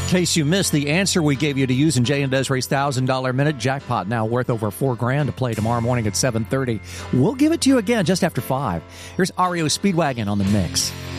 case you missed the answer we gave you to use in Jay and Desiree's $1,000 minute jackpot, now worth over $4,000 to play tomorrow morning at 7:30. We'll give it to you again just after 5. Here's REO Speedwagon on the mix.